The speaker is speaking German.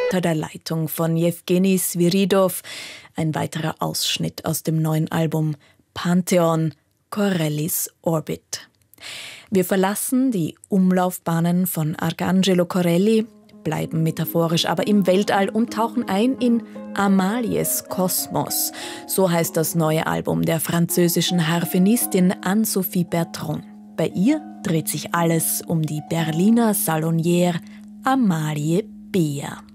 unter der Leitung von Jewgeni Sviridov. Ein weiterer Ausschnitt aus dem neuen Album Pantheon, Corellis Orbit. Wir verlassen die Umlaufbahnen von Arcangelo Corelli, bleiben metaphorisch aber im Weltall und tauchen ein in Amalies Kosmos. So heißt das neue Album der französischen Harfenistin Anne-Sophie Bertrand. Bei ihr dreht sich alles um die Berliner Salonière Amalie Beer.